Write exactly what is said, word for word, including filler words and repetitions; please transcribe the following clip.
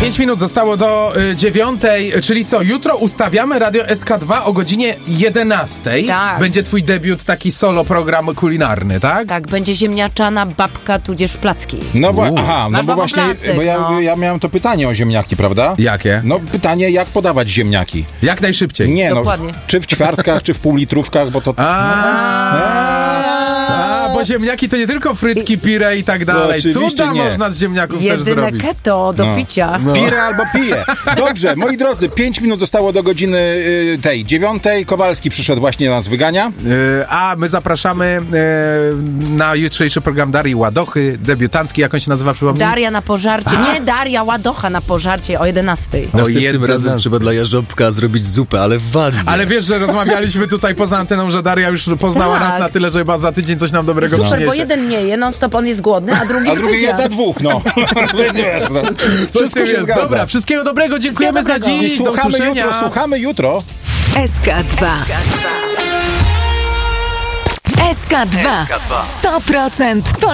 Pięć minut zostało do y, dziewiątej, czyli co, jutro ustawiamy Radio S K dwa o godzinie jedenastej. Tak. Będzie twój debiut, taki solo program kulinarny, tak? Tak, będzie ziemniaczana babka tudzież placki. No bo, aha, no Masz bo babą właśnie, placek, bo ja, no. ja miałem to pytanie o ziemniaki, prawda? Jakie? No pytanie, jak podawać ziemniaki? Jak najszybciej. Nie Dokładnie. no, czy w ćwiartkach, czy w półlitrówkach, bo to... A, A, bo ziemniaki to nie tylko frytki, pire i tak dalej. oczywiście Cuda nie. można z ziemniaków też Jedyne zrobić. keto do No. picia. Pire albo pije. Dobrze, moi drodzy, pięć minut zostało do godziny y, tej dziewiątej. Kowalski przyszedł, właśnie nas wygania. Y, A my zapraszamy y, na jutrzejszy program Darii Ładochy, debiutancki, jak on się nazywa, przypomnij? Daria na pożarcie. Nie, Daria Ładocha na pożarcie o jedenastej. No Następnym jedenastej. razem trzeba dla Jarząbka zrobić zupę, ale w wannie. Ale wiesz, że rozmawialiśmy tutaj poza anteną, że Daria już poznała Tak. nas na tyle, że chyba za tydzień coś nam dobrego Super, przyniesie. bo jeden nie je, non stop on jest głodny, a drugi A drugi wyjdzie. jest za dwóch, no. Wiesz, no. Coś Wszystko tym się jest. zgadza. Dobra, wszystkiego dobrego, dziękujemy Wszystkiego za dobrego. dziś, do Słuchamy usłyszenia. jutro, słuchamy jutro. S K dwa. S K dwa. sto procent